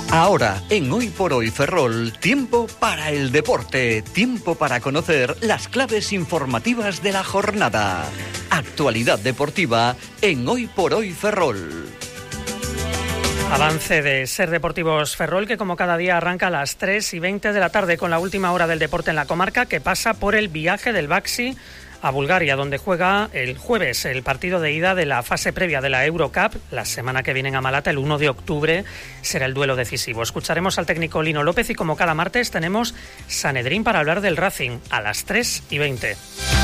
Ahora, en Hoy por Hoy Ferrol, tiempo para el deporte, tiempo para conocer las claves informativas de la jornada. Actualidad deportiva en Hoy por Hoy Ferrol. Avance de Ser Deportivos Ferrol, que como cada día arranca a las 3:20 de la tarde con la última hora del deporte en la comarca, que pasa por el viaje del Baxi a Bulgaria, donde juega el jueves el partido de ida de la fase previa de la Eurocup. La semana que viene en Amalata, el 1 de octubre, será el duelo decisivo. Escucharemos al técnico Lino López y como cada martes tenemos Sanedrín para hablar del Racing a las 3:20.